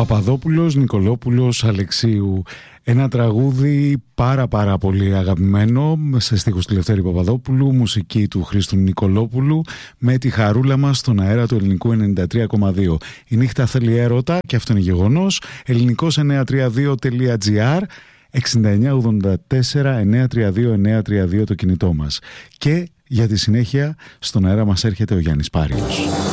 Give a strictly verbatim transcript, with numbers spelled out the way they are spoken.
Παπαδόπουλος, Νικολόπουλος, Αλεξίου. Ένα τραγούδι πάρα πάρα πολύ αγαπημένο, σε στίχους του Λευτέρη Παπαδόπουλου, μουσική του Χρήστου Νικολόπουλου, με τη χαρούλα μας στον αέρα του Ελληνικού ενενήντα τρία κόμμα δύο. Η νύχτα θέλει έρωτα και αυτό είναι γεγονός. ελληνικός εννιακόσια τριάντα δύο τελεία τζι άρ, εξήντα εννιά ογδόντα τέσσερα εννιακόσια τριάντα δύο εννιακόσια τριάντα δύο το κινητό μας. Και για τη συνέχεια στον αέρα μας έρχεται ο Γιάννης Πάριος.